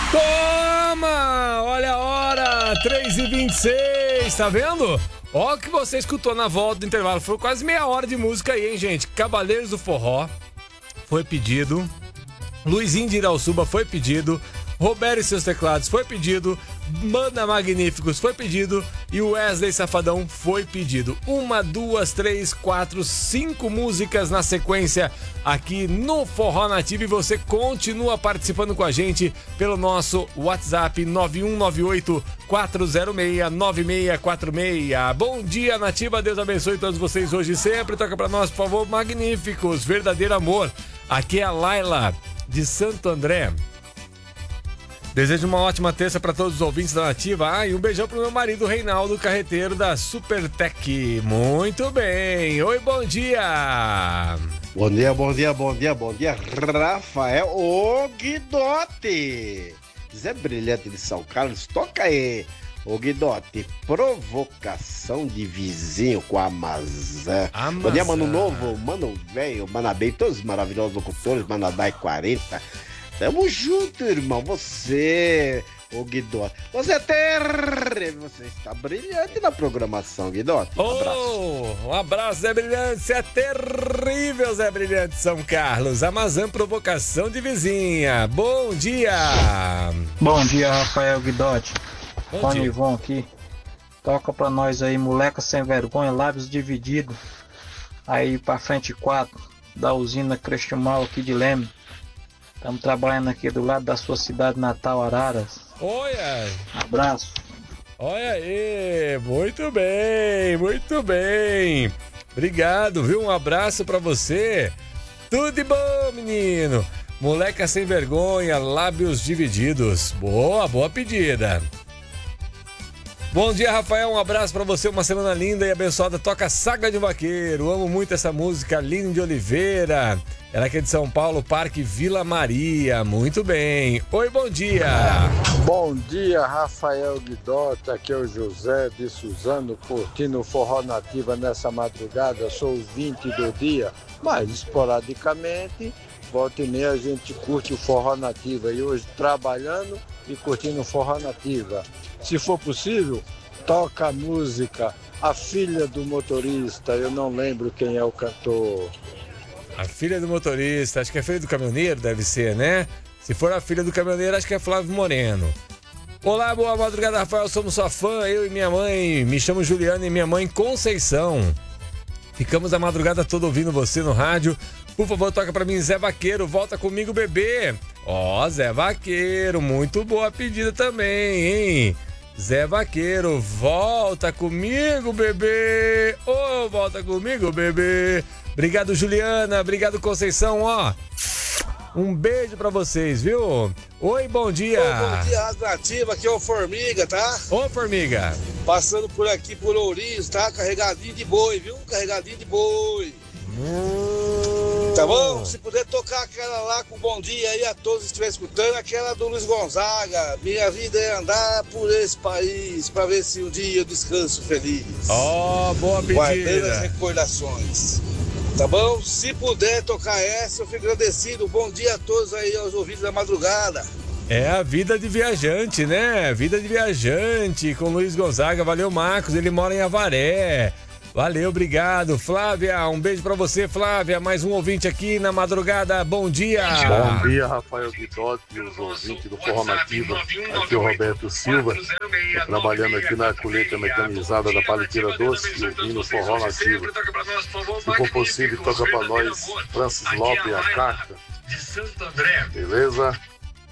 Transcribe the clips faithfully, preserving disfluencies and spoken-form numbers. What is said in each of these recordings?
Toma! Olha a hora! três e vinte e seis, tá vendo? Ó o que você escutou na volta do intervalo. Foi quase meia hora de música aí, hein, gente? Cavaleiros do Forró foi pedido. Luizinho de Irauçuba foi pedido. Roberto e seus teclados foi pedido. Banda Magníficos foi pedido. E o Wesley Safadão foi pedido. Uma, duas, três, quatro, cinco músicas na sequência aqui no Forró Nativa. E você continua participando com a gente pelo nosso WhatsApp nove um nove oito, quatro zero seis, nove seis quatro seis. Bom dia, Nativa. Deus abençoe todos vocês hoje e sempre. Toca pra nós, por favor, Magníficos. Verdadeiro Amor. Aqui é a Laila de Santo André. Desejo uma ótima terça para todos os ouvintes da Nativa. Ah, e um beijão pro meu marido, Reinaldo Carreteiro, da Supertec. Muito bem. Oi, bom dia. Bom dia, bom dia, bom dia, bom dia, Rafael Guidotti. Zé Brilhante de São Carlos, toca aí. Ô Guidotti, provocação de vizinho com a maçã. A bom dia, Mano Novo, Mano Velho, Manabem, todos os maravilhosos locutores, Manadai quarenta. Tamo junto, irmão. Você, ô Guidotti, você é terrível. Você está brilhante na programação, Guidotti. Um oh, abraço. Um abraço, Zé Brilhante. Você é terrível, Zé Brilhante de São Carlos. Amazã, provocação de vizinha. Bom dia. Bom dia, Rafael Guidotti. Tony Ivon aqui. Toca pra nós aí, Moleca Sem Vergonha, Lábios Divididos. Aí pra frente quatro, da usina Crestimal aqui de Leme. Estamos trabalhando aqui do lado da sua cidade natal, Araras. Olha! Abraço. Olha aí, muito bem, muito bem. Obrigado, viu? Um abraço pra você. Tudo de bom, menino. Moleca Sem Vergonha, Lábios Divididos. Boa, boa pedida. Bom dia, Rafael, um abraço pra você, uma semana linda e abençoada. Toca Saga de Vaqueiro, amo muito essa música. Aline de Oliveira, ela aqui é de São Paulo, Parque Vila Maria. Muito bem. Oi, bom dia. Bom dia, Rafael Guidotti, aqui é o José de Suzano, curtindo o Forró Nativa nessa madrugada. Sou o vinte do dia, mas esporadicamente, volta e meia a gente curte o Forró Nativa. E hoje trabalhando e curtindo o Forró Nativa. Se for possível, toca a música A Filha do Motorista. Eu não lembro quem é o cantor. A Filha do Motorista, acho que é a Filha do Caminhoneiro, deve ser, né? Se for a Filha do Caminhoneiro, acho que é Flávio Moreno. Olá, boa madrugada, Rafael, somos sua fã, eu e minha mãe, me chamo Juliana e minha mãe Conceição. Ficamos a madrugada toda ouvindo você no rádio. Por favor, toca pra mim, Zé Vaqueiro, volta comigo, bebê. Ó, oh, Zé Vaqueiro, muito boa pedida também, hein? Zé Vaqueiro, volta comigo, bebê. Ô, oh, volta comigo, bebê. Obrigado, Juliana. Obrigado, Conceição. Ó, um beijo pra vocês, viu? Oi, bom dia. Ô, bom dia, Rádio Nativa. Aqui é o Formiga, tá? Ô, Formiga. Passando por aqui, por Ourinhos, tá? Carregadinho de boi, viu? Carregadinho de boi. Hum. Tá bom? Se puder tocar aquela lá com bom dia aí a todos que estiverem escutando, aquela do Luiz Gonzaga. Minha vida é andar por esse país pra ver se um dia eu descanso feliz. Ó, oh, boa pedida. Guardando as recordações. Tá bom? Se puder tocar essa, eu fico agradecido. Bom dia a todos aí, aos ouvintes da madrugada. É a vida de viajante, né? Vida de viajante com Luiz Gonzaga. Valeu, Marcos. Ele mora em Avaré. Valeu, obrigado. Flávia, um beijo pra você, Flávia. Mais um ouvinte aqui na madrugada. Bom dia. Bom dia, Rafael Guidotti e os ouvintes do Forró Nativa. Aqui é o Roberto Silva, trabalhando aqui na colheita mecanizada da Paliteira Doce e ouvindo o Forró Nativa. Se for possível, toca pra nós Francis Lopes, A Carta. Beleza?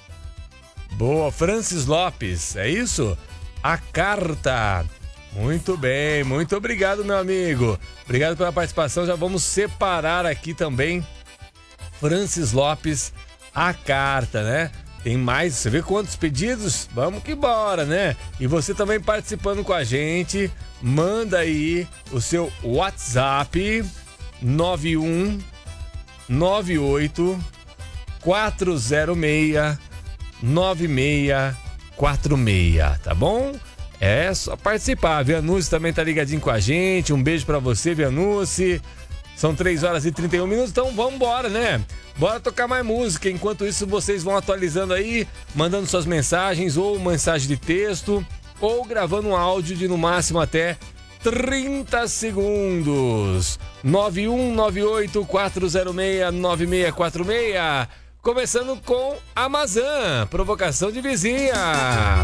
Boa, Francis Lopes, é isso? A Carta. Muito bem, muito obrigado, meu amigo. Obrigado pela participação. Já vamos separar aqui também Francis Lopes, A Carta, né? Tem mais, você vê quantos pedidos? Vamos que bora, né? E você também participando com a gente, manda aí o seu WhatsApp nove um nove oito quatro zero seis nove seis quatro seis, tá bom? É só participar. A Vianuce também tá ligadinho com a gente. Um beijo pra você, Vianuce. São três horas e trinta e um minutos, então vamos embora, né? Bora tocar mais música. Enquanto isso, vocês vão atualizando aí, mandando suas mensagens, ou mensagem de texto, ou gravando um áudio de no máximo até trinta segundos. nove um nove oito quatro zero seis nove seis quatro seis. Começando com Amazã, provocação de vizinha.